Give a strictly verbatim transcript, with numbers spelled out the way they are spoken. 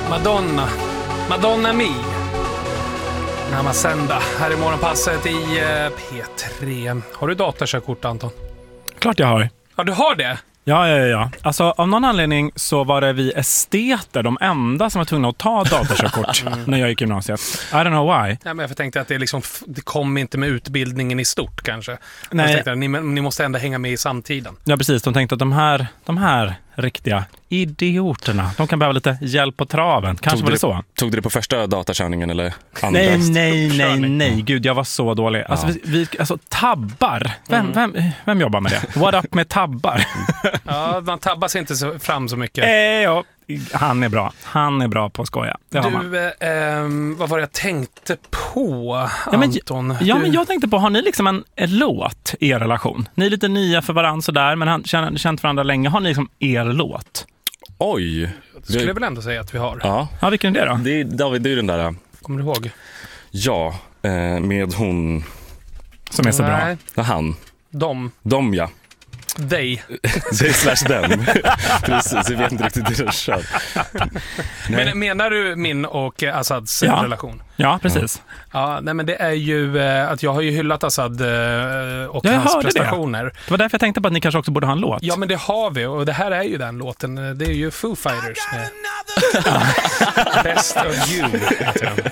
Madonna. Madonna Mi. Namasenda. Här i morgonpasset i P tre. Har du datakörkort, Anton? Klart jag har. Ja, du har det? Ja, ja, ja. Alltså, av någon anledning så var det vi esteter, de enda som var tvungna att ta datakörkort mm. när jag gick i gymnasiet. I don't know why. Ja, men jag tänkte att det, liksom, det kom inte med utbildningen i stort kanske. Nej. Jag tänkte att ni, ni måste ändå hänga med i samtiden. Ja, precis. De tänkte att de här, de här riktiga idioterna, de kan behöva lite hjälp på traven. Kanske tog var det, det så. Tog du det på första datakörningen eller andra? Nej, nej, nej, nej. Gud, jag var så dålig. Alltså, ja. vi, vi, alltså tabbar. Vem, mm. vem, vem jobbar med det? What up med tabbar? Ja, man tabbar sig inte så, fram så mycket. Eh, ja. Han är bra. Han är bra på att skoja. Det du, eh, vad var det jag tänkte på, ja, men, Anton? Ja, du... men jag tänkte på, har ni liksom en, en låt i er relation? Ni är lite nya för varandra sådär, men han känner, känt varandra länge. Har ni liksom er låt? Oj. Det skulle jag väl ändå säga att vi har. Ja, ja vilken är det då? Det är, David, det är den där. Kommer du ihåg? Ja, eh, med hon. Som är så Nej. bra. Han. De. De, ja. Dig. Det slash den. Precis, jag vet inte riktigt hur det kör. Men menar du min och Assads ja. relation? Ja, precis. Ja, nej, men det är ju eh, att jag har ju hyllat Assad eh, och jag hans prestationer. Det. det var därför jag tänkte på att ni kanske också borde ha en låt. Ja, men det har vi, och det här är ju den låten. Det är ju Foo Fighters med Best of You.